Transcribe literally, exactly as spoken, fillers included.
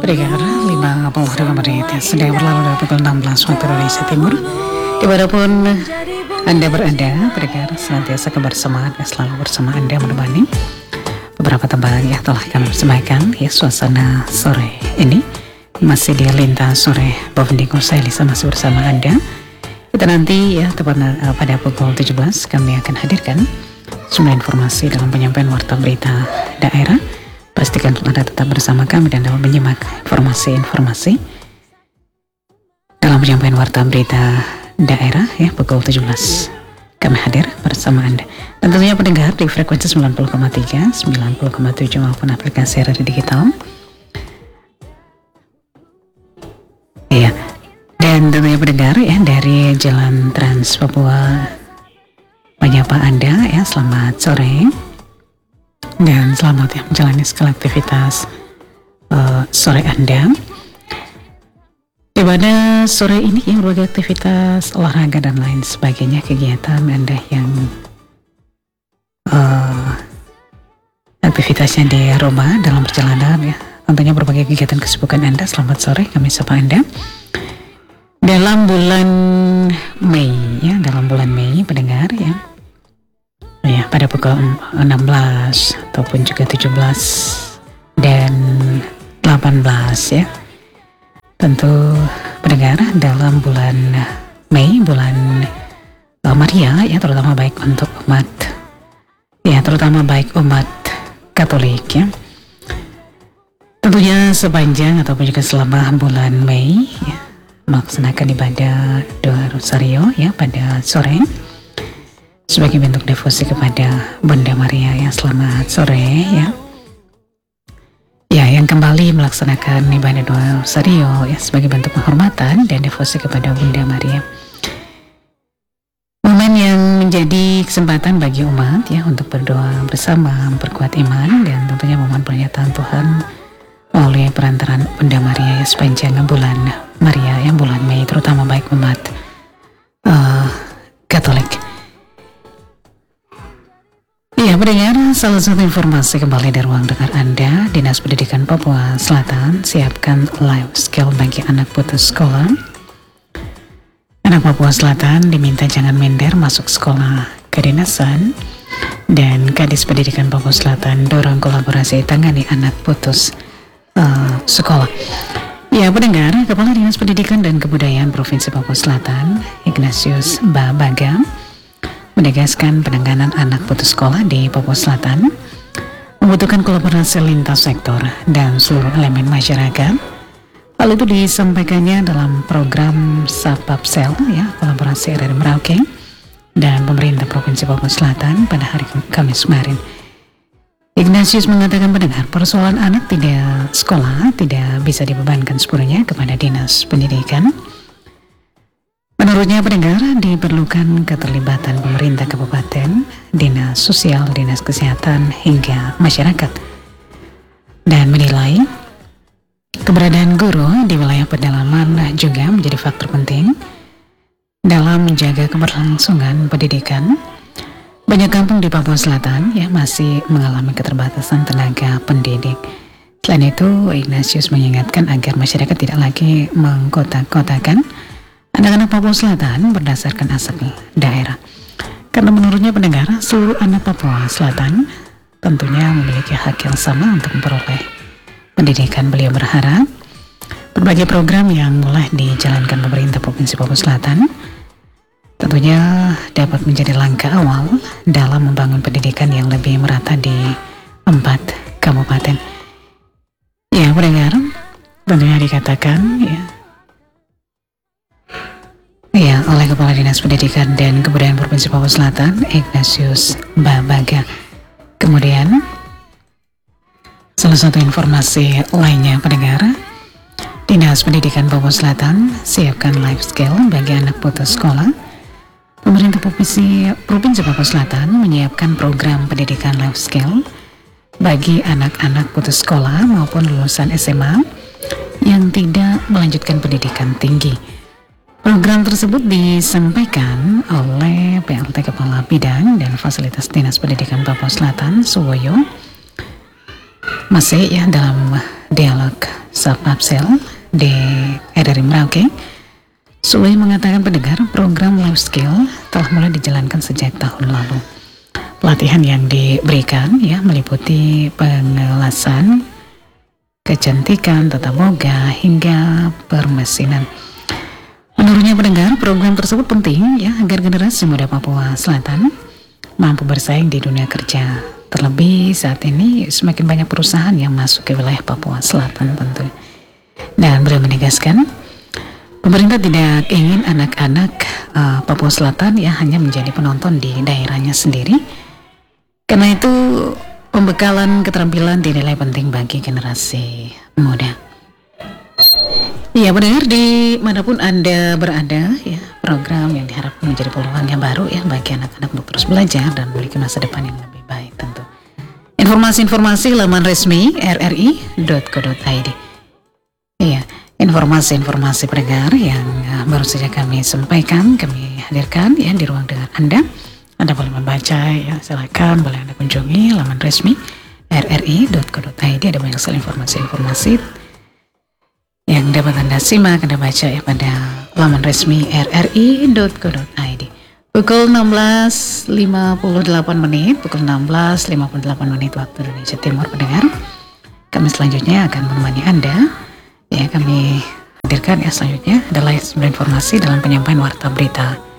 Pendengar lima puluh dua menit sudah berlalu dari pukul enam belas waktu Indonesia Timur. Dimanapun Anda berada, pendengar senantiasa kebersamaan, selalu bersama Anda menemani beberapa tembang yang telah kami persembahkan. Ya, suasana sore ini masih di lintas sore Bovendiko, saya Lisa masih bersama Anda. Kita nanti ya tepat uh, pada pukul tujuh belas kami akan hadirkan semua informasi dalam penyampaian warta berita daerah. Pastikan Anda tetap bersama kami dan dapat menyimak informasi-informasi dalam penyampaian warta berita daerah ya pukul tujuh belas. Kami hadir bersama Anda. Dan tentunya pendengar di frekuensi sembilan puluh koma tiga, sembilan puluh koma tujuh maupun aplikasi radio digital. Iya. Dan tentunya pendengar ya dari Jalan Trans Papua menyapa Anda ya, selamat sore. Dan selamat ya menjalani segala aktivitas uh, sore Anda. Di mana sore ini yang berbagai aktivitas olahraga dan lain sebagainya, kegiatan Anda yang uh, aktivitasnya di rumah dalam perjalanan ya, tentunya berbagai kegiatan kesibukan Anda. Selamat sore, kami sapa Anda dalam bulan Mei ya, dalam bulan Mei pendengar ya. Ya, pada pukul enam belas ataupun juga tujuh belas dan delapan belas ya. Tentu pendengar dalam bulan Mei, bulan uh, Maria ya, terutama baik untuk umat ya, terutama baik umat Katolik ya. Tentunya sepanjang ataupun juga selama bulan Mei ya, melaksanakan ibadah doa rosario ya pada sore sebagai bentuk devosi kepada Bunda Maria yang selamat sore ya. Ya, yang kembali melaksanakan ibadah doa rosario ya sebagai bentuk penghormatan dan devosi kepada Bunda Maria. Momen yang menjadi kesempatan bagi umat ya untuk berdoa bersama, memperkuat iman, dan tentunya momen pernyataan Tuhan melalui perantaran Bunda Maria ya sepanjang bulan Maria yang bulan Mei, terutama baik umat uh, Katolik. Ya, pendengar, salah satu informasi kembali dari ruang dengar Anda. Dinas Pendidikan Papua Selatan siapkan life skill bagi anak putus sekolah. Anak Papua Selatan diminta jangan minder masuk sekolah kedinasan, dan Kadis Pendidikan Papua Selatan dorong kolaborasi tangani anak putus uh, sekolah. Ya, pendengar, Kepala Dinas Pendidikan dan Kebudayaan Provinsi Papua Selatan, Ignatius Babaga, menegaskan penanganan anak putus sekolah di Papua Selatan membutuhkan kolaborasi lintas sektor dan seluruh elemen masyarakat. Hal itu disampaikannya dalam program Sapapsel ya, kolaborasi R R Merauke dan pemerintah Provinsi Papua Selatan pada hari Kamis kemarin. Ignatius mengatakan pendengar, persoalan anak tidak sekolah tidak bisa dibebankan sepenuhnya kepada Dinas Pendidikan. Menurutnya pendengar, diperlukan keterlibatan pemerintah kabupaten, dinas sosial, dinas kesehatan, hingga masyarakat. Dan menilai keberadaan guru di wilayah pedalaman juga menjadi faktor penting dalam menjaga keberlangsungan pendidikan. Banyak kampung di Papua Selatan ya masih mengalami keterbatasan tenaga pendidik. Selain itu, Ignatius mengingatkan agar masyarakat tidak lagi mengkotak-kotakan anak-anak Papua Selatan berdasarkan asal daerah. Karena menurutnya pendengar, seluruh anak Papua Selatan tentunya memiliki hak yang sama untuk memperoleh pendidikan. Beliau berharap berbagai program yang mulai dijalankan pemerintah Provinsi Papua Selatan tentunya dapat menjadi langkah awal dalam membangun pendidikan yang lebih merata di empat kabupaten. Ya, pendengar, tentunya dikatakan ya Ya, oleh Kepala Dinas Pendidikan dan Kebudayaan Provinsi Papua Selatan, Ignatius Babaga. Kemudian, salah satu informasi lainnya pendengar, Dinas Pendidikan Papua Selatan siapkan life skill bagi anak putus sekolah. Pemerintah Provinsi, Provinsi Papua Selatan menyiapkan program pendidikan life skill bagi anak-anak putus sekolah maupun lulusan S M A yang tidak melanjutkan pendidikan tinggi. Program tersebut disampaikan oleh P L T Kepala Bidang dan Fasilitas Dinas Pendidikan Papua Selatan, Suwoyo, masih ya dalam dialog Sapapsel di R R I Merauke. Sule mengatakan pendengar program Life Skill telah mulai dijalankan sejak tahun lalu. Pelatihan yang diberikan ya meliputi pengelasan, kecantikan, tata boga hingga permesinan. Menurutnya pendengar, program tersebut penting ya agar generasi muda Papua Selatan mampu bersaing di dunia kerja. Terlebih saat ini semakin banyak perusahaan yang masuk ke wilayah Papua Selatan tentu. Dan beliau menegaskan, pemerintah tidak ingin anak-anak uh, Papua Selatan ya hanya menjadi penonton di daerahnya sendiri. Karena itu pembekalan keterampilan dinilai penting bagi generasi muda. Ya benar, di manapun Anda berada ya, program yang diharapkan menjadi peluang yang baru ya bagi anak-anak untuk terus belajar dan memiliki masa depan yang lebih baik tentu. Informasi-informasi laman resmi r r i dot co dot i d. Iya, informasi-informasi pendengar yang uh, baru saja kami sampaikan, kami hadirkan ya di ruang dengar Anda. Anda boleh membaca ya, silakan boleh Anda kunjungi laman resmi r r i dot co dot i d. Ada banyak sekali informasi-informasi yang dapat Anda simak, Anda baca ya pada laman resmi r r i dot co dot i d. Pukul enam belas lima puluh delapan menit, pukul enam belas lima puluh delapan menit waktu Indonesia Timur pendengar. Kami selanjutnya akan menemani Anda. Ya, kami hadirkan ya selanjutnya adalah informasi dalam penyampaian warta berita